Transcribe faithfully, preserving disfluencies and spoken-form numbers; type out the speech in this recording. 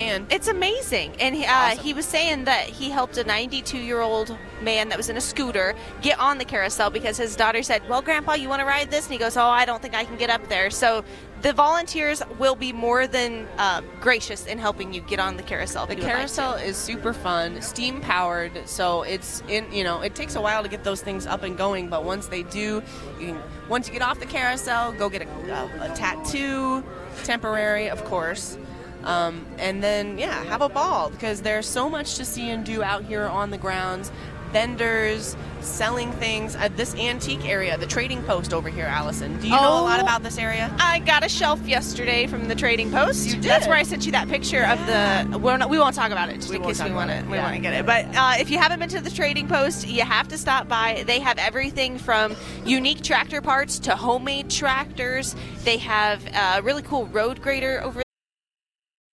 can. It's amazing. And he, uh, Awesome. he was saying that he helped a ninety-two-year-old man that was in a scooter get on the carousel because his daughter said, well, Grandpa, you want to ride this? And he goes, oh, I don't think I can get up there. So the volunteers will be more than uh, gracious in helping you get on the carousel. The if you would like carousel to. is super fun, steam powered, so it's in. You know, it takes a while to get those things up and going, but once they do, you can. Once you get off the carousel, go get a, a, a tattoo, temporary, of course, um, and then yeah, have a ball because there's so much to see and do out here on the grounds. Vendors selling things at this antique area, the trading post over here. Allison, do you know a lot Oh. about this area? I got a shelf yesterday from the Trading Post. You did? That's where I sent you that picture Yeah. of the. We're not, we won't talk about it just We in won't case talk we want about to. it. We Yeah. want to get it. But uh, if you haven't been to the Trading Post, you have to stop by. They have everything from unique tractor parts to homemade tractors. They have a really cool road grader over